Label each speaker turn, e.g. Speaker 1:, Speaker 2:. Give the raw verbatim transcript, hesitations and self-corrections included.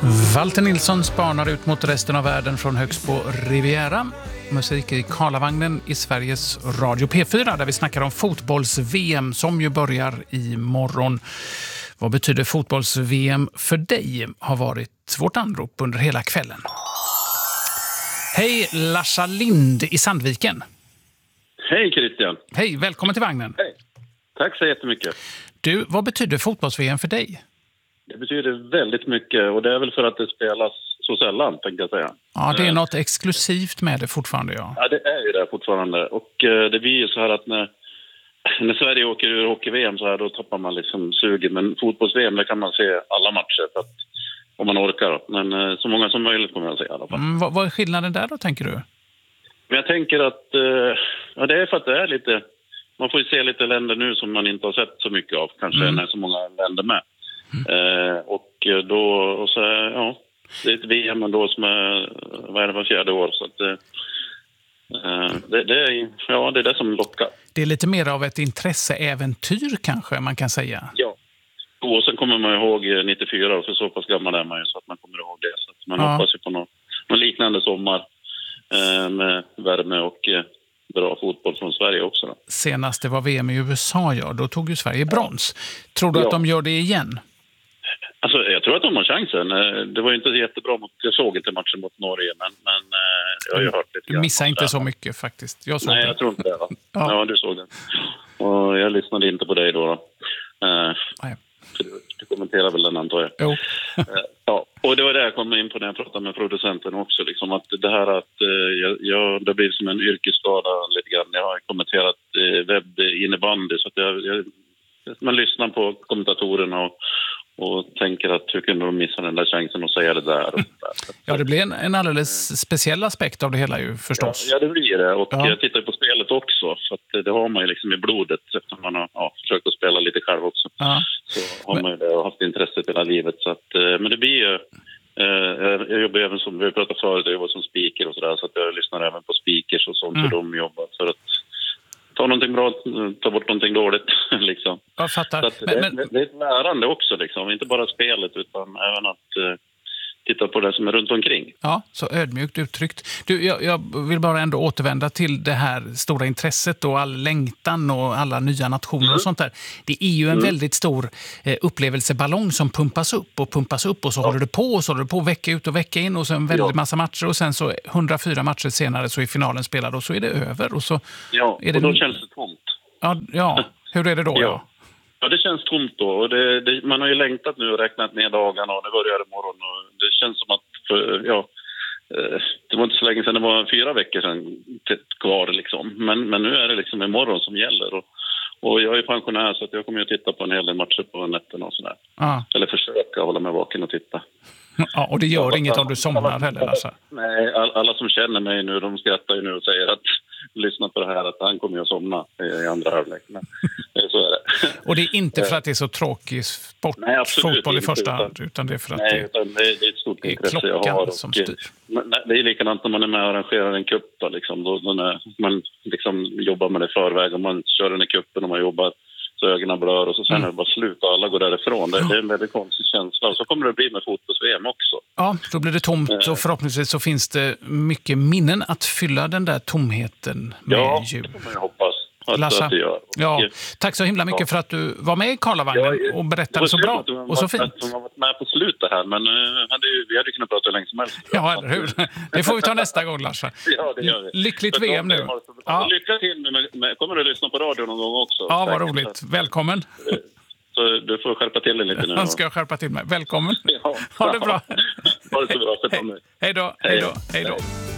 Speaker 1: Walter Nilsson spanar ut mot resten av världen från högst på Riviera. Musik i Karlavagnen i Sveriges Radio P fyra där vi snackar om fotbolls-V M som ju börjar i morgon. Vad betyder fotbolls-V M för dig? Har varit vårt anrop under hela kvällen. Hej, Larsa Lind i Sandviken.
Speaker 2: Hej Christian.
Speaker 1: Hej, välkommen till vagnen.
Speaker 2: Hej. Tack så jättemycket.
Speaker 1: Du, vad betyder fotbolls-V M för dig?
Speaker 2: Det betyder väldigt mycket och det är väl för att det spelas så sällan, tänkte jag säga.
Speaker 1: Ja, det är något exklusivt med det fortfarande, ja.
Speaker 2: Ja, det är ju det fortfarande. Och eh, det blir ju så här att när, när Sverige åker ur hockey-V M så här, då tappar man liksom suget. Men fotbolls-V M, där kan man se alla matcher för att, om man orkar. Men eh, så många som möjligt kommer jag att se i alla fall.
Speaker 1: Mm, vad, vad är skillnaden där då, tänker du?
Speaker 2: Men jag tänker att eh, ja, det är för att det är lite... Man får ju se lite länder nu som man inte har sett så mycket av. Kanske mm. när så många länder med. Mm. Eh, och då, och så, ja, det är ett V M då som är, vad är det, var fjärde år. Så att, eh, det, det, är, ja, det är det som lockar.
Speaker 1: Det är lite mer av ett intresseäventyr kanske man kan säga.
Speaker 2: Ja, och sen kommer man ihåg nittiofyra, för så pass gammal är man ju så att man kommer ihåg det. Så att man ja. hoppas ju på någon, någon liknande sommar eh, med värme och... Eh, bra fotboll från Sverige också. Då.
Speaker 1: Senast det var V M i U S A, ja, då tog ju Sverige brons. Tror du ja. att de gör det igen?
Speaker 2: Alltså, jag tror att de har chansen. Det var ju inte jättebra mot, jag såg inte matchen mot Norge, men, men jag har ju hört lite.
Speaker 1: Du missade inte så mycket faktiskt. Jag såg
Speaker 2: Nej,
Speaker 1: det.
Speaker 2: jag tror inte det. Va?
Speaker 1: ja.
Speaker 2: ja, du såg det. Och jag lyssnade inte på dig då. då. Uh,
Speaker 1: Nej.
Speaker 2: Du, du kommenterar väl den, antar jag.
Speaker 1: Jo.
Speaker 2: uh, ja, och det var det jag kom in på när jag pratade med producenten också. Liksom, att det här att uh, jag, jag, det blir som en yrkesskada lite grann. Jag har kommenterat uh, webb innebandy, så att jag, jag, man lyssnar på kommentatorerna och och tänker att hur kunde de missa den där chansen och säga det där. Och där.
Speaker 1: Ja, det blir en, en alldeles speciell aspekt av det hela ju förstås.
Speaker 2: Ja, ja det blir det. Och
Speaker 1: ja.
Speaker 2: jag tittar på spelet också. Så att det har man ju liksom i blodet eftersom man har ja, försökt att spela lite själv också.
Speaker 1: Ja.
Speaker 2: Så har men... man ju det och haft intresset hela livet. Så att, men det blir ju... Eh, jag jobbar även som, vi pratade förut, jag jobbar som speaker och sådär. Så att jag lyssnar även på speakers och sånt mm. hur de jobbar för att ta någonting bra, ta bort någonting dåligt liksom.
Speaker 1: Jag fattar.
Speaker 2: Så att
Speaker 1: men,
Speaker 2: det,
Speaker 1: men...
Speaker 2: det är ett lärande också liksom, inte bara spelet utan även att uh, titta på det som är runt omkring.
Speaker 1: Ja, så ödmjukt uttryckt. Du, jag, jag vill bara ändå återvända till det här stora intresset och all längtan och alla nya nationer mm. och sånt där. Det är ju en mm. väldigt stor eh, upplevelseballong som pumpas upp och pumpas upp och så ja. håller det på och så håller det på vecka ut och vecka in och så en väldigt ja. massa matcher och sen så hundrafyra matcher senare så är finalen spelad och så är det över och så
Speaker 2: ja,
Speaker 1: är det...
Speaker 2: och då känns det tomt.
Speaker 1: Ja, ja. Hur är det då?
Speaker 2: Ja.
Speaker 1: Ja.
Speaker 2: Ja, det känns tomt då. Och det, det, man har ju längtat nu och räknat ner dagarna och det börjar imorgon. Och det känns som att, för, ja, det var inte så länge sedan, det var fyra veckor sedan kvar liksom. Men, men nu är det liksom imorgon som gäller. Och, och jag är pensionär så att jag kommer ju att titta på en hel del matcher på nätterna och sådär. Ah. Eller försöka hålla mig vaken och titta.
Speaker 1: Ja, och det gör alla, inget om du somnar heller, Lasse.
Speaker 2: Nej, all, alla som känner mig nu, de skrattar ju nu och säger att lyssna på det här, att han kommer att somna i andra halvlek. Men så är det.
Speaker 1: Och det är inte för att det är så tråkig sport, nej, fotboll i första hand, utan, utan det är för att
Speaker 2: nej,
Speaker 1: det,
Speaker 2: utan det, det är ett stort intresse jag har. Och,
Speaker 1: som styr.
Speaker 2: Det är likadant när man är med och arrangerar en cup då, liksom, då, då när man liksom jobbar med det i förväg och man kör den i cupen och man jobbar så ögonen blör och så sen mm. är det bara slut och alla går därifrån. Det, ja. det är en väldigt konstig känsla. Och så kommer det bli med fotbolls-V M också.
Speaker 1: Ja, då blir det tomt och förhoppningsvis så finns det mycket minnen att fylla den där tomheten med
Speaker 2: ja,
Speaker 1: jul.
Speaker 2: Ja, det får man hoppas.
Speaker 1: Lassa, ja, tack så himla mycket ja. för att du var med i Karlavagnen ja, och berättade så bra och så fint.
Speaker 2: Jag har varit med på slutet här, men uh, hade ju, vi hade kunnat prata hur länge som helst.
Speaker 1: Ja, eller hur? Det får vi ta nästa gång, Lassa.
Speaker 2: Ja, det gör vi.
Speaker 1: Lyckligt V M nu.
Speaker 2: Ja. Lycka till med, med, kommer du att lyssna på radio någon gång också?
Speaker 1: Ja, vad roligt. Välkommen.
Speaker 2: Så du får skärpa till dig lite nu.
Speaker 1: Jag ska skärpa till mig. Välkommen.
Speaker 2: Ja.
Speaker 1: Ha det bra.
Speaker 2: Ha det så bra.
Speaker 1: Hej då. Hej då. Hej då.